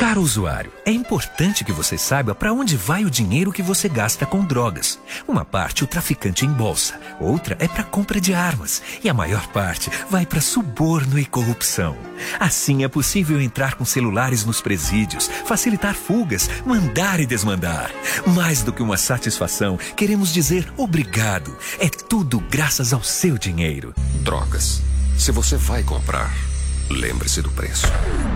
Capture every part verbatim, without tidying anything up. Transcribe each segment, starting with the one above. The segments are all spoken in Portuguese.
Caro usuário, é importante que você saiba para onde vai o dinheiro que você gasta com drogas. Uma parte o traficante embolsa, outra é para compra de armas e a maior parte vai para suborno e corrupção. Assim é possível entrar com celulares nos presídios, facilitar fugas, mandar e desmandar. Mais do que uma satisfação, queremos dizer obrigado. É tudo graças ao seu dinheiro. Drogas. Se você vai comprar, lembre-se do preço.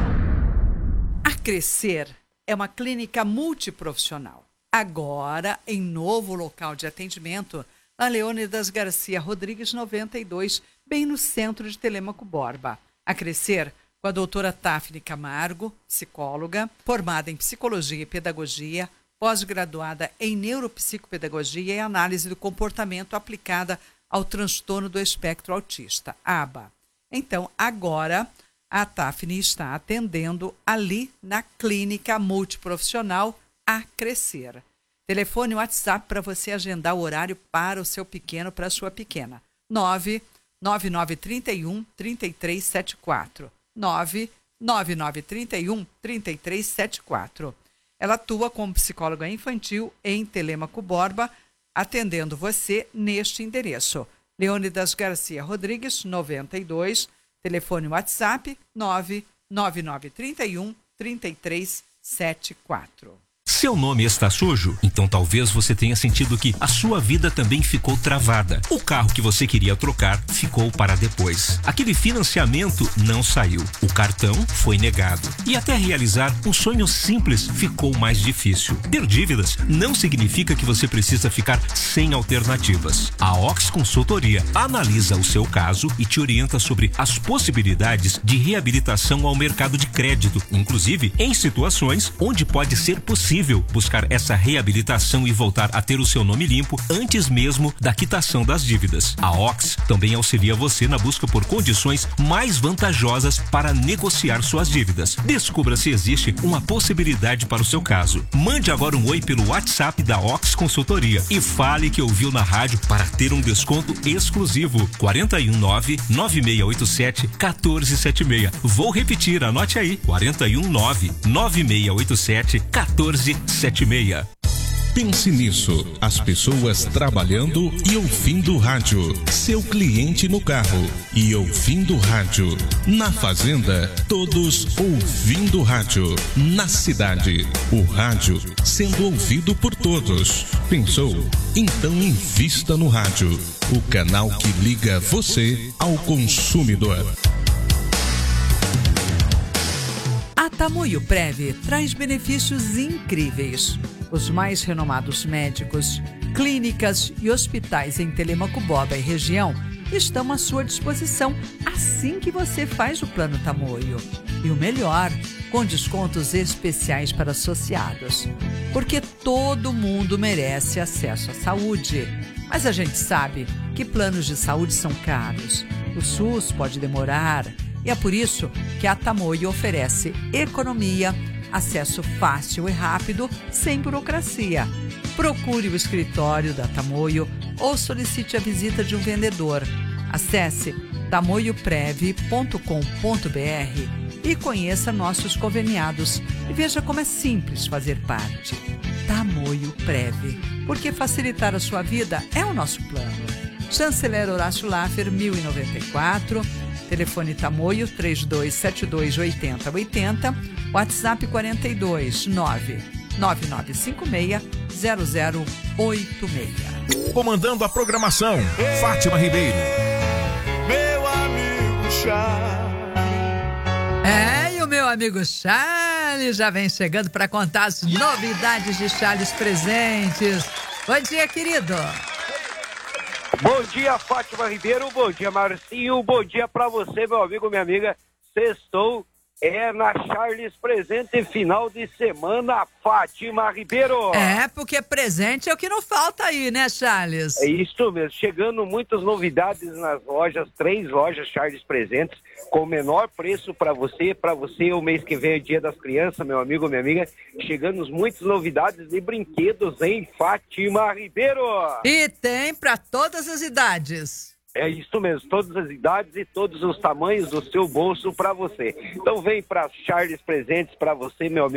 A Crescer é uma clínica multiprofissional. Agora, em novo local de atendimento, na Leônidas Garcia Rodrigues noventa e dois, bem no centro de Telêmaco Borba. A Crescer, com a doutora Tafne Camargo, psicóloga, formada em Psicologia e Pedagogia, pós-graduada em Neuropsicopedagogia e Análise do Comportamento aplicada ao transtorno do espectro autista, A B A. Então, agora, a Tafne está atendendo ali na clínica multiprofissional A Crescer. Telefone e WhatsApp para você agendar o horário para o seu pequeno, para a sua pequena. nove nove nove três um, três três sete quatro. nove nove nove três um, três três sete quatro. Ela atua como psicóloga infantil em Telêmaco Borba, atendendo você neste endereço. Leônidas Garcia Rodrigues, noventa e dois, telefone WhatsApp nove nove nove três um, três três sete quatro. Seu nome está sujo? Então talvez você tenha sentido que a sua vida também ficou travada. O carro que você queria trocar ficou para depois. Aquele financiamento não saiu. O cartão foi negado. E até realizar um sonho simples ficou mais difícil. Ter dívidas não significa que você precisa ficar sem alternativas. A Ox Consultoria analisa o seu caso e te orienta sobre as possibilidades de reabilitação ao mercado de crédito, inclusive em situações onde pode ser possível buscar essa reabilitação e voltar a ter o seu nome limpo antes mesmo da quitação das dívidas. A Ox também auxilia você na busca por condições mais vantajosas para negociar suas dívidas. Descubra se existe uma possibilidade para o seu caso. Mande agora um oi pelo WhatsApp da Ox Consultoria e fale que ouviu na rádio para ter um desconto exclusivo. quatro um nove, nove seis oito sete, um quatro sete seis. Vou repetir, anote aí. quatro um nove, nove seis oito sete, um quatro sete seis. Pense nisso, as pessoas trabalhando e ouvindo rádio, seu cliente no carro e ouvindo rádio, na fazenda, todos ouvindo rádio, na cidade, o rádio sendo ouvido por todos. Pensou? Então invista no rádio, o canal que liga você ao consumidor. A Tamoio Prev traz benefícios incríveis. Os mais renomados médicos, clínicas e hospitais em Telêmaco Borba e região estão à sua disposição assim que você faz o plano Tamoio. E o melhor, com descontos especiais para associados. Porque todo mundo merece acesso à saúde. Mas a gente sabe que planos de saúde são caros. O SUS pode demorar. E é por isso que a Tamoio oferece economia, acesso fácil e rápido, sem burocracia. Procure o escritório da Tamoio ou solicite a visita de um vendedor. Acesse tamoio prev ponto com ponto b r e conheça nossos conveniados e veja como é simples fazer parte. Tamoio Prev, porque facilitar a sua vida é o nosso plano. Chanceler Horácio Laffer, mil e noventa e quatro, telefone Tamoio três dois sete dois oito zero oito zero, WhatsApp quarenta e dois, nove nove nove cinco seis, zero zero oito seis. Comandando a programação, Fátima Ribeiro. Meu amigo Charles. É, e o meu amigo Charles já vem chegando para contar as novidades de Charles Presentes. Bom dia, querido. Bom dia, Fátima Ribeiro. Bom dia, Marcinho. Bom dia pra você, meu amigo, minha amiga. Sextou é na Charles Presente, final de semana, Fátima Ribeiro. É, porque presente é o que não falta aí, né, Charles? É isso mesmo. Chegando muitas novidades nas lojas, três lojas Charles Presentes, com o menor preço para você. Para você, o mês que vem é Dia das Crianças, meu amigo, minha amiga. Chegando muitas novidades de brinquedos em Fátima Ribeiro. E tem para todas as idades. É isso mesmo, todas as idades e todos os tamanhos do seu bolso para você. Então vem para Charles Presentes para você, meu amigo.